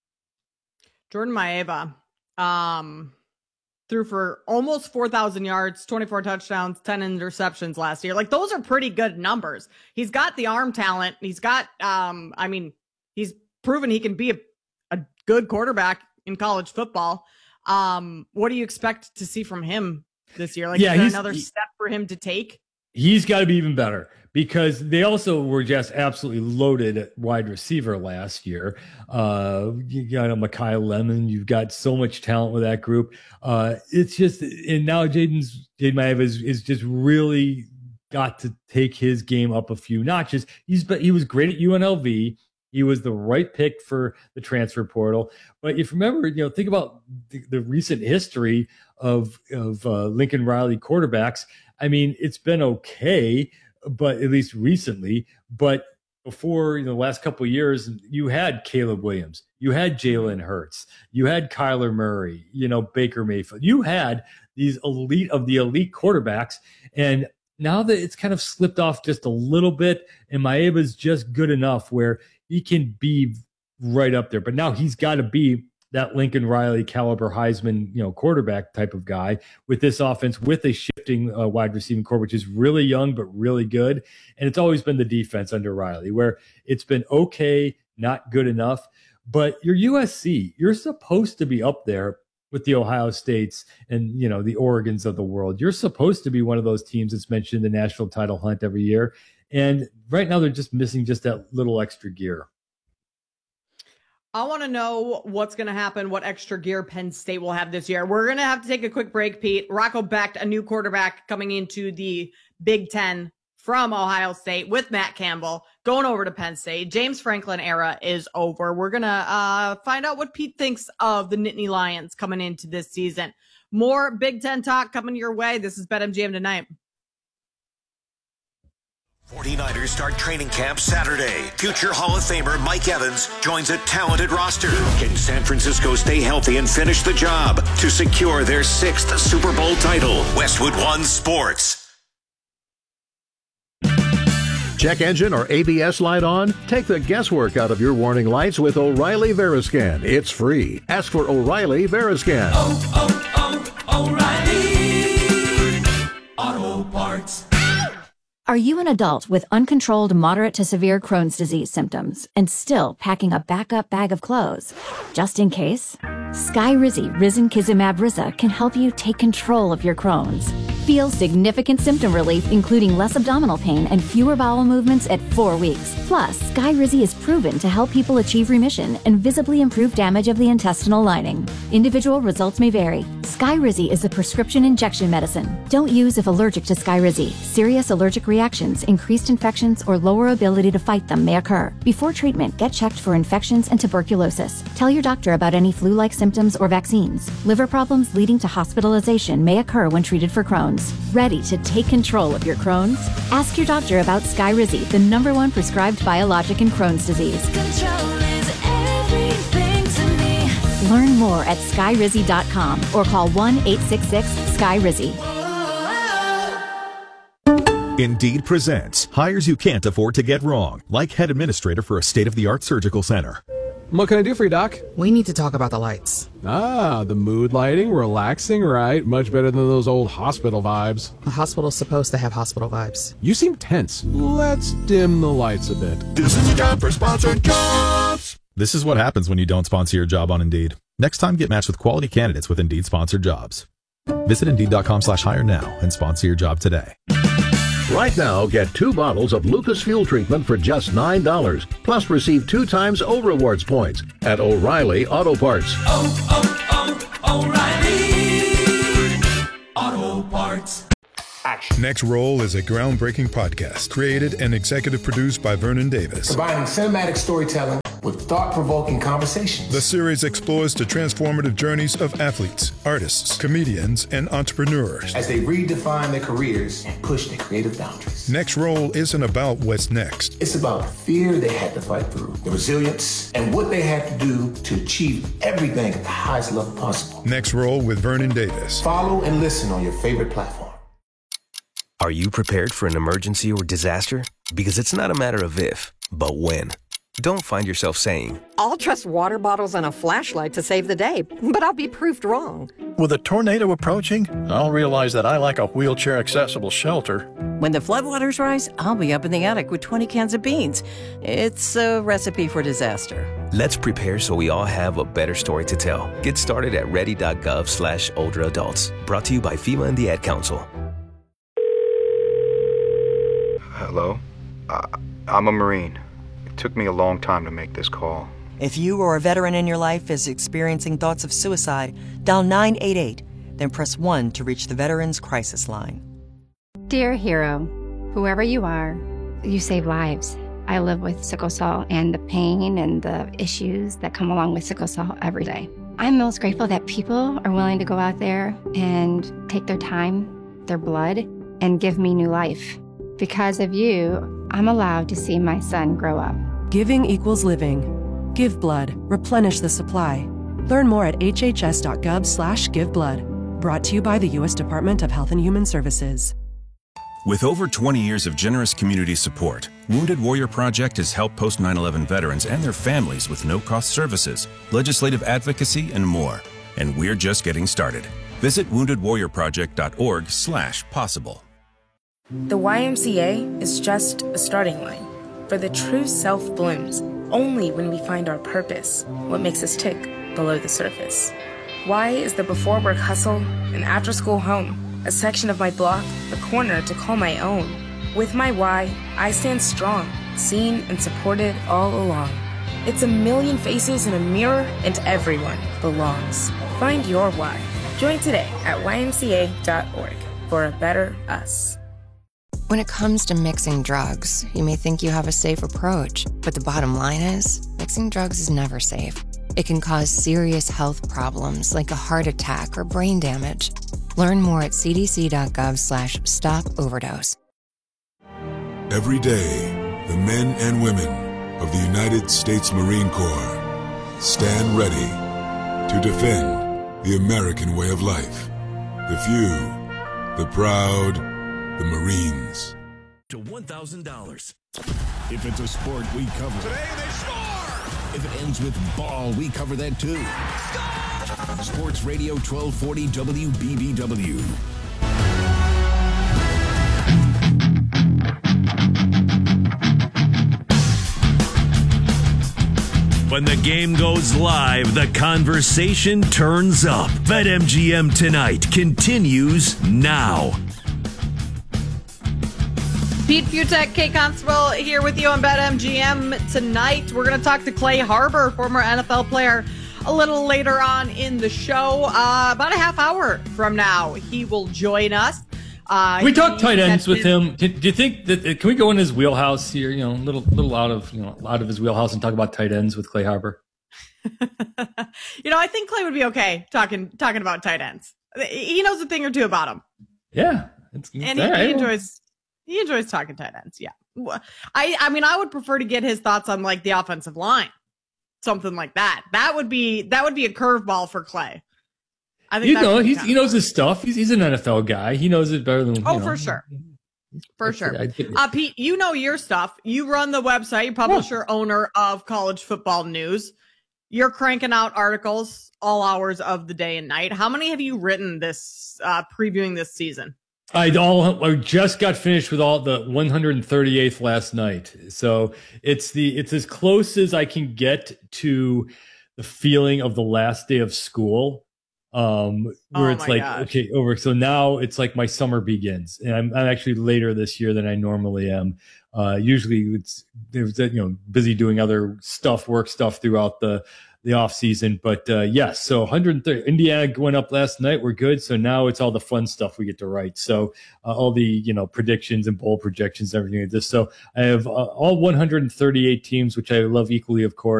Jordan Maeva um, threw for almost four thousand yards, twenty-four touchdowns, ten interceptions last year. Like, those are pretty good numbers. He's got the arm talent. He's got, um, I mean, he's proven he can be a, a good quarterback in college football. Um, what do you expect to see from him this year? Like, Yeah, is there he's- another he- step for him to take? He's got to be even better, because they also were just absolutely loaded at wide receiver last year. Uh, you got a Mekhi Lemon. You've got so much talent with that group. Uh, it's just, and now Jaden's Jaden Maeva is, is just really got to take his game up a few notches. He's but he was great at U N L V. He was the right pick for the transfer portal. But if you remember, you know, think about the, the recent history of of uh, Lincoln Riley quarterbacks. I mean, it's been okay, but at least recently. But before, you know, the last couple of years, you had Caleb Williams, you had Jalen Hurts, you had Kyler Murray, you know, Baker Mayfield. You had these elite of the elite quarterbacks, and now that it's kind of slipped off just a little bit, and Maeva's just good enough where he can be right up there. But now he's got to be that Lincoln Riley caliber Heisman, you know, quarterback type of guy with this offense, with a shifting uh, wide receiving core, which is really young but really good. And it's always been the defense under Riley, where it's been okay, not good enough. But you're U S C. You're supposed to be up there with the Ohio States and, you know, the Oregons of the world. You're supposed to be one of those teams that's mentioned in the national title hunt every year. And right now they're just missing just that little extra gear. I want to know what's going to happen, what extra gear Penn State will have this year. We're going to have to take a quick break, Pete. Rocco Becht, a new quarterback coming into the Big Ten from Ohio State with Matt Campbell, going over to Penn State. James Franklin era is over. We're going to uh, find out what Pete thinks of the Nittany Lions coming into this season. More Big Ten talk coming your way. This is BetMGM Tonight. forty-niners start training camp Saturday. Future Hall of Famer Mike Evans joins a talented roster. Can San Francisco stay healthy and finish the job to secure their sixth Super Bowl title? Westwood One Sports. Check engine or A B S light on? Take the guesswork out of your warning lights with O'Reilly Veriscan. It's free. Ask for O'Reilly Veriscan. Oh, oh, oh, O'Reilly Auto Parts. Are you an adult with uncontrolled moderate to severe Crohn's disease symptoms and still packing a backup bag of clothes? Just in case? Skyrizi Risankizumab Riza can help you take control of your Crohn's. Feel significant symptom relief, including less abdominal pain and fewer bowel movements at four weeks. Plus, Skyrizi is proven to help people achieve remission and visibly improve damage of the intestinal lining. Individual results may vary. Skyrizi is a prescription injection medicine. Don't use if allergic to Skyrizi. Serious allergic reactions, increased infections, or lower ability to fight them may occur. Before treatment, get checked for infections and tuberculosis. Tell your doctor about any flu-like symptoms or vaccines. Liver problems leading to hospitalization may occur when treated for Crohn's. Ready to take control of your Crohn's? Ask your doctor about Skyrizi, the number one prescribed biologic in Crohn's disease. Control is everything to me. Learn more at skyrizi dot com or call one eight six six Skyrizi. Indeed presents hires you can't afford to get wrong, like head administrator for a state-of-the-art surgical center. What can I do for you, Doc? We need to talk about the lights. Ah, the mood lighting, relaxing, right? Much better than those old hospital vibes. A hospital's supposed to have hospital vibes. You seem tense. Let's dim the lights a bit. This is a job for sponsored jobs. This is what happens when you don't sponsor your job on Indeed. Next time, get matched with quality candidates with Indeed sponsored jobs. Visit Indeed.com slash hire now and sponsor your job today. Right now, get two bottles of Lucas Fuel Treatment for just nine dollars. Plus, receive two times O Rewards points at O'Reilly Auto Parts. Oh, oh, oh, O'Reilly Auto Parts. Next Roll is a groundbreaking podcast created and executive produced by Vernon Davis. Combining cinematic storytelling with thought-provoking conversations. The series explores the transformative journeys of athletes, artists, comedians, and entrepreneurs as they redefine their careers and push their creative boundaries. Next Roll isn't about what's next. It's about the fear they had to fight through, the resilience, and what they had to do to achieve everything at the highest level possible. Next Roll with Vernon Davis. Follow and listen on your favorite platform. Are you prepared for an emergency or disaster? Because it's not a matter of if, but when. Don't find yourself saying, I'll trust water bottles and a flashlight to save the day, but I'll be proved wrong. With a tornado approaching, I'll realize that I like a wheelchair-accessible shelter. When the floodwaters rise, I'll be up in the attic with twenty cans of beans. It's a recipe for disaster. Let's prepare so we all have a better story to tell. Get started at ready.gov slash older adults. Brought to you by FEMA and the Ad Council. Hello? Uh, I'm a Marine. It took me a long time to make this call. If you or a veteran in your life is experiencing thoughts of suicide, dial nine eight eight, then press one to reach the Veterans Crisis Line. Dear hero, whoever you are, you save lives. I live with sickle cell and the pain and the issues that come along with sickle cell every day. I'm most grateful that people are willing to go out there and take their time, their blood, and give me new life. Because of you, I'm allowed to see my son grow up. Giving equals living. Give blood. Replenish the supply. Learn more at hhs.gov slash give blood. Brought to you by the U S Department of Health and Human Services. With over twenty years of generous community support, Wounded Warrior Project has helped post nine eleven veterans and their families with no-cost services, legislative advocacy, and more. And we're just getting started. Visit wounded warrior project dot org slash possible. The Y M C A is just a starting line, for the true self blooms only when we find our purpose, what makes us tick below the surface. Y is the before work hustle, an after school home, a section of my block, a corner to call my own. With my Y, I stand strong, seen and supported all along. It's a million faces in a mirror, and everyone belongs. Find your Y. Join today at y m c a dot org for a better us. When it comes to mixing drugs, you may think you have a safe approach, but the bottom line is, mixing drugs is never safe. It can cause serious health problems like a heart attack or brain damage. Learn more at c d c dot gov slash stop overdose. Every day, the men and women of the United States Marine Corps stand ready to defend the American way of life. The few, the proud, the Marines. To one thousand dollars. If it's a sport, we cover it. Today they score! If it ends with ball, we cover that too. Score! Sports Radio twelve forty W B B W. When the game goes live, the conversation turns up. BetMGM Tonight continues now. Pete Fiutak, Kate Constable here with you on BetMGM tonight. We're going to talk to Clay Harbor, former N F L player, a little later on in the show. Uh, about a half hour from now, he will join us. Uh, we talk tight ends with him. Do, do you think that can we go in his wheelhouse here? You know, a little, little out of you know, out of his wheelhouse and talk about tight ends with Clay Harbor. You know, I think Clay would be okay talking talking about tight ends. He knows a thing or two about them. Yeah, it's, it's and he, right. he enjoys. He enjoys talking tight ends. Yeah. I, I mean, I would prefer to get his thoughts on like the offensive line, something like that. That would be, that would be a curveball for Clay. I think you know, he's, he knows his stuff. He's, he's an N F L guy. He knows it better than, oh, you know. for sure. For sure. I, I, uh, Pete, you know your stuff. You run the website, publisher, owner of College Football News. You're cranking out articles all hours of the day and night. How many have you written this uh, previewing this season? I all I just got finished with all the one hundred thirty-eighth last night. So it's the it's as close as I can get to the feeling of the last day of school. Um, where Oh it's my like, gosh. okay, over. So now it's like my summer begins, and I'm, I'm actually later this year than I normally am. Uh, usually it's, there's, you know, busy doing other stuff, work stuff throughout the, the off season. But, uh, yes, so one hundred thirty, Indiana went up last night. We're good. So now it's all the fun stuff we get to write. So, uh, all the, you know, predictions and bowl projections, everything like this. So I have uh, all one hundred thirty-eight teams, which I love equally, of course.